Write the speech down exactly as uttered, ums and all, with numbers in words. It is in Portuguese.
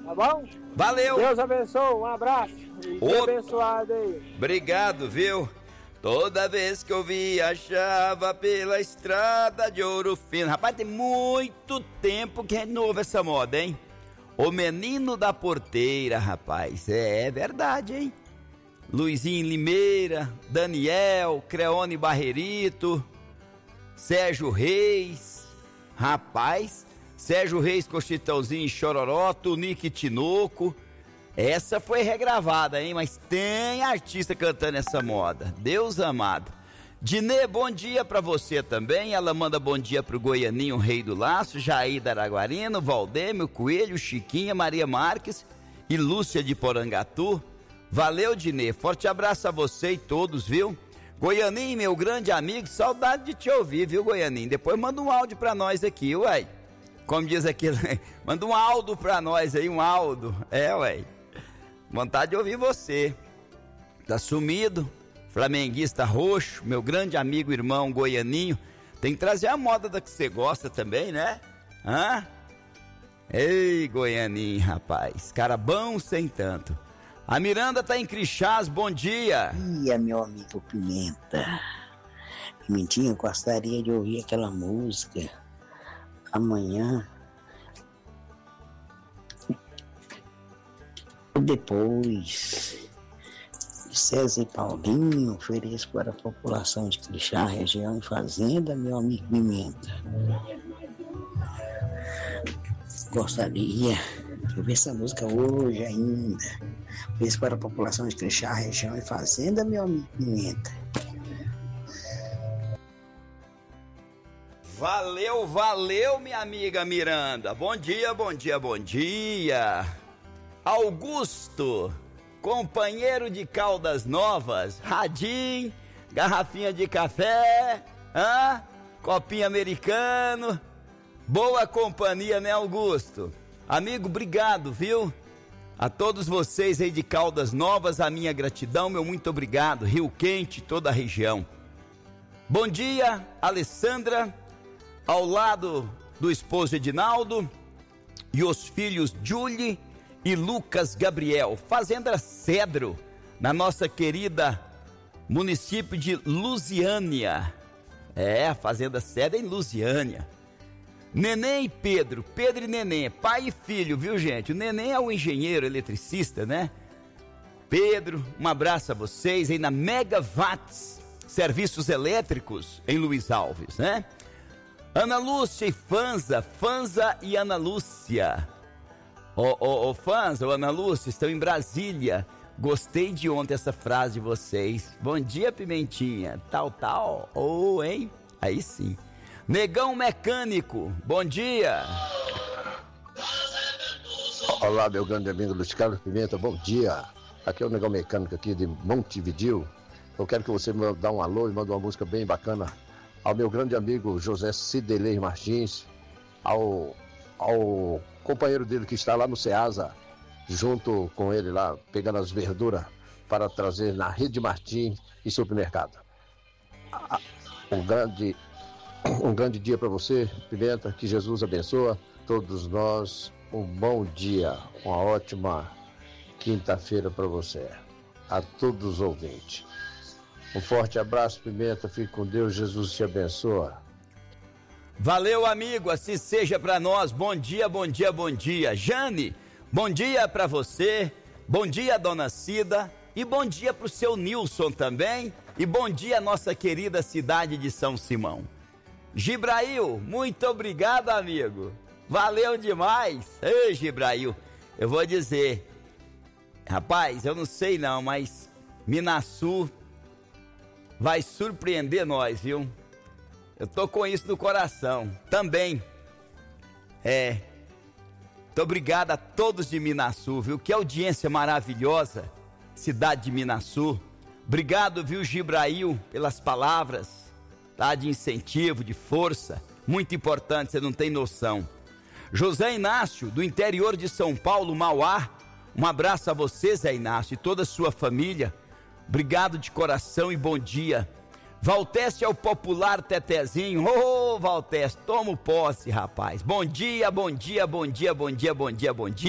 tá bom? Valeu! Deus abençoe, um abraço. E Ô... abençoado aí. Obrigado, viu? Toda vez que eu viajava pela estrada de Ouro Fino. Rapaz, tem muito tempo que a gente não ouve essa moda, hein? O Menino da Porteira, rapaz. É, é verdade, hein? Luizinho Limeira, Daniel, Creone Barrerito, Sérgio Reis. Rapaz, Sérgio Reis com Chitãozinho e Chororó, Tunique Tinoco. Essa foi regravada, hein? Mas tem artista cantando essa moda. Deus amado. Dinê, bom dia pra você também. Ela manda bom dia pro Goianinho, Rei do Laço, Jair da Araguarino, Valdêmio, Coelho, Chiquinha, Maria Marques e Lúcia de Porangatu. Valeu, Dinê. Forte abraço a você e todos, viu? Goianinho, meu grande amigo, saudade de te ouvir, viu, Goianinho? Depois manda um áudio pra nós aqui, uai. Como diz aqui, manda um áudio pra nós aí, um áudio. É, uai. Vontade de ouvir você. Tá sumido, flamenguista roxo, meu grande amigo, irmão Goianinho. Tem que trazer a moda da que você gosta também, né? Hã? Ei, Goianinho, rapaz. Cara bom sem tanto. A Miranda tá em Crixás, bom dia. Ia, meu amigo Pimenta. Pimentinha, eu gostaria de ouvir aquela música. Amanhã. Depois, César e Paulinho, ofereço para a população de Crixá, região e fazenda, meu amigo Pimenta. Gostaria de ouvir essa música hoje ainda. Ofereço para a população de Crixá, região e fazenda, meu amigo Pimenta. Valeu, valeu, minha amiga Miranda. Bom dia, bom dia, bom dia. Augusto, companheiro de Caldas Novas, radinho, garrafinha de café, hã? Copinho americano, boa companhia, né, Augusto? Amigo, obrigado, viu? A todos vocês aí de Caldas Novas, a minha gratidão, meu muito obrigado. Rio Quente, toda a região. Bom dia, Alessandra, ao lado do esposo Edinaldo e os filhos Julie e Lucas Gabriel, Fazenda Cedro, na nossa querida município de Lusiânia. É, a Fazenda Cedro é em Lusiânia. Neném e Pedro, Pedro e Neném, pai e filho, viu, gente? O Neném é o engenheiro eletricista, né? Pedro, um abraço a vocês aí na Mega Watts, serviços elétricos em Luiz Alves, né? Ana Lúcia e Fanza, Fanza e Ana Lúcia. Ô, ô, ô, Fanza, ô, Ana Lúcia, estão em Brasília. Gostei de ontem essa frase de vocês. Bom dia, Pimentinha. Tal, tal. Ô, oh, hein? Aí sim. Negão Mecânico, bom dia. Olá, meu grande amigo Luiz Carlos Pimenta, bom dia. Aqui é o Negão Mecânico aqui de Montevidéu. Eu quero que você me dê um alô e mande uma música bem bacana ao meu grande amigo José Cidelei Martins, ao, ao companheiro dele que está lá no Ceasa, junto com ele lá, pegando as verduras para trazer na Rede Martins e supermercado. Um grande, um grande dia para você, Pimenta, que Jesus abençoa todos nós. Um bom dia, uma ótima quinta-feira para você, a todos os ouvintes. Um forte abraço, Pimenta, fique com Deus, Jesus te abençoa. Valeu, amigo, assim seja para nós. Bom dia, bom dia, bom dia. Jane, bom dia para você, bom dia, dona Cida, e bom dia pro seu Nilson também, e bom dia, nossa querida cidade de São Simão. Gibrail, muito obrigado, amigo, valeu demais. Ei, Gibrail, eu vou dizer, rapaz, eu não sei não, mas Minasul vai surpreender nós, viu? Eu tô com isso no coração também. É. Muito obrigado a todos de Minasul, viu? Que audiência maravilhosa, cidade de Minasul. Obrigado, viu, Gibrail, pelas palavras, tá? De incentivo, de força. Muito importante, você não tem noção. José Inácio, do interior de São Paulo, Mauá. Um abraço a você, Zé Inácio, e toda a sua família. Obrigado de coração e bom dia. Valteste é o popular Tetezinho. Ô, oh, Valteste, toma posse, rapaz. Bom dia, bom dia, bom dia, bom dia, bom dia, bom dia.